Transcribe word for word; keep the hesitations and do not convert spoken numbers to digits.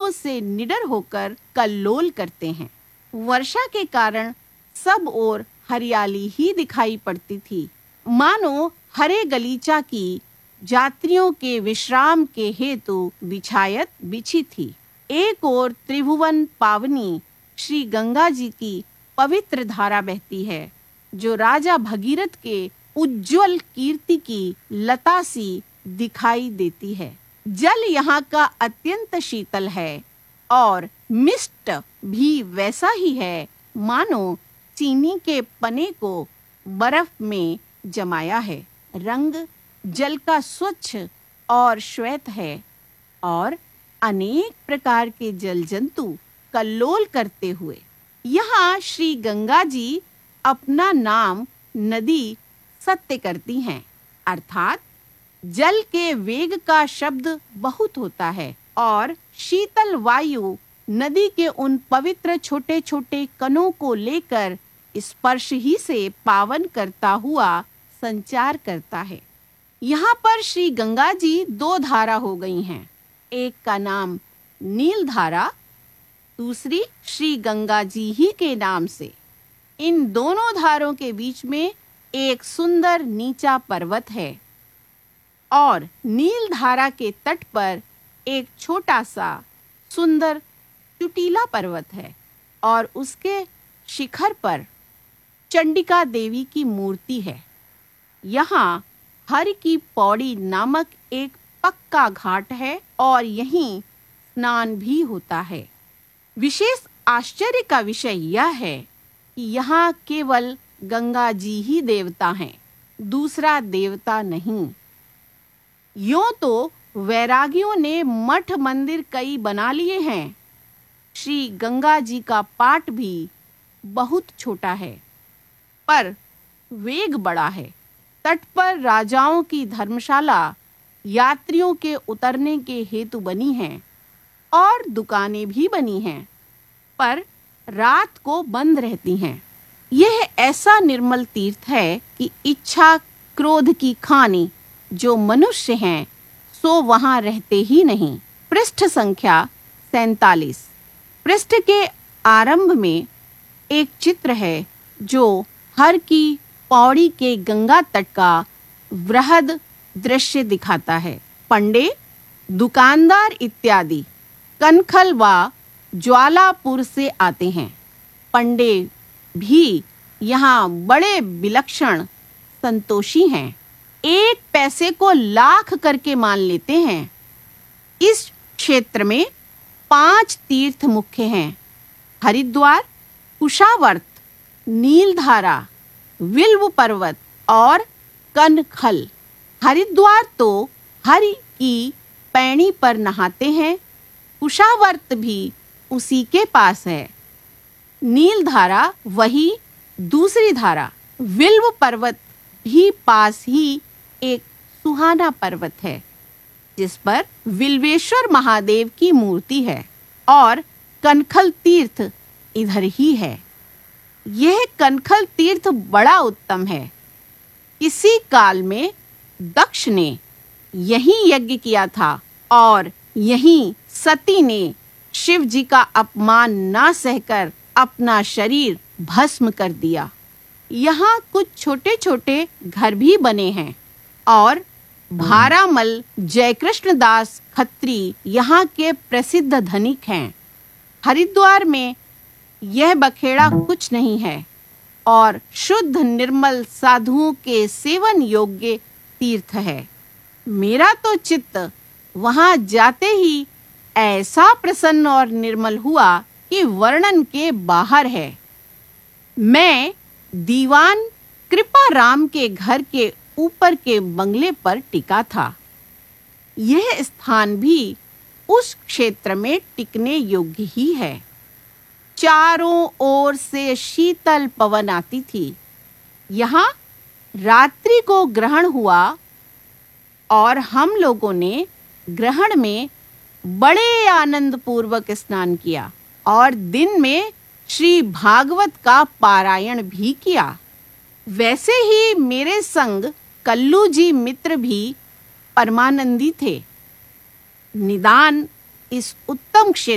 धाराओं से निडर होकर कल्लोल करते हैं। वर्षा के कारण सब ओर हरियाली ही दिखाई पड़ती थी, मानो हरे गलीचा की यात्रियों के विश्राम के हेतु बिछायत बिछी थी। एक ओर त्रिभुवन पावनी श्री गंगा जी की पवित्र धारा बहती है, जो राजा भगीरथ के उज्जवल कीर्ति की लता सी दिखाई देती है। जल यहाँ का अत्यंत शीतल है और मिष्ट भी वैसा ही है, मानो चीनी के पने को बर्फ में जमाया है। रंग जल का स्वच्छ और श्वेत है और अनेक प्रकार के जल जंतु कल्लोल करते हुए यहाँ श्री गंगा जी अपना नाम नदी सत्य करती हैं, अर्थात जल के वेग का शब्द बहुत होता है और शीतल वायु नदी के उन पवित्र छोटे छोटे कणों को लेकर स्पर्श ही से पावन करता हुआ संचार करता है। यहाँ पर श्री गंगा जी दो धारा हो गई हैं, एक का नाम नील धारा, दूसरी श्री गंगा जी ही के नाम से। इन दोनों धारों के बीच में एक सुंदर नीचा पर्वत है और नील धारा के तट पर एक छोटा सा सुंदर चुटीला पर्वत है और उसके शिखर पर चंडिका देवी की मूर्ति है। यहाँ हर की पौड़ी नामक एक पक्का घाट है और यहीं स्नान भी होता है। विशेष आश्चर्य का विषय यह है कि यहाँ केवल गंगा जी ही देवता हैं, दूसरा देवता नहीं। यूं तो वैरागियों ने मठ मंदिर कई बना लिए हैं। श्री गंगा जी का पाट भी बहुत छोटा है, पर वेग बड़ा है। तट पर राजाओं की धर्मशाला यात्रियों के उतरने के हेतु बनी है और दुकानें भी बनी हैं, पर रात को बंद रहती हैं। यह ऐसा निर्मल तीर्थ है कि इच्छा क्रोध की खानी जो मनुष्य हैं सो वहां रहते ही नहीं। पृष्ठ संख्या सैंतालीस। पृष्ठ के आरंभ में एक चित्र है जो हर की पौड़ी के गंगा तट का वृहद दृश्य दिखाता है। पंडे, दुकानदार इत्यादि कनखल व ज्वालापुर से आते हैं। पंडे भी यहाँ बड़े विलक्षण संतोषी हैं, एक पैसे को लाख करके मान लेते हैं। इस क्षेत्र में पांच तीर्थ मुख्य हैं: हरिद्वार, कुशावर्त, नीलधारा, विल्व पर्वत और कनखल। हरिद्वार तो हरि की पैणी पर नहाते हैं, कुशावर्त भी उसी के पास है, नीलधारा वही दूसरी धारा, विल्व पर्वत भी पास ही एक सुहाना पर्वत है जिस पर विल्वेश्वर महादेव की मूर्ति है और कनखल तीर्थ इधर ही है। यह कनखल तीर्थ बड़ा उत्तम है। इसी काल में दक्ष ने यहीं यज्ञ किया था और यहीं सती ने शिव जी का अपमान ना सहकर अपना शरीर भस्म कर दिया। यहाँ कुछ छोटे छोटे घर भी बने हैं और भारामल जयकृष्ण दास खत्री यहाँ के प्रसिद्ध धनिक हैं। हरिद्वार में यह बखेड़ा कुछ नहीं है और शुद्ध निर्मल साधुओं के सेवन योग्य तीर्थ है। मेरा तो चित्त वहां जाते ही ऐसा प्रसन्न और निर्मल हुआ कि वर्णन के बाहर है। मैं दीवान कृपा राम के घर के ऊपर के बंगले पर टिका था। यह स्थान भी उस क्षेत्र में टिकने योग्य ही है। चारों ओर से शीतल पवन आती थी। यहाँ रात्रि को ग्रहण हुआ और हम लोगों ने ग्रहण में बड़े आनंद पूर्वक स्नान किया और दिन में श्री भागवत का पारायण भी किया। वैसे ही मेरे संग कल्लू जी मित्र भी परमानंदी थे। निदान इस उत्तम क्षेत्र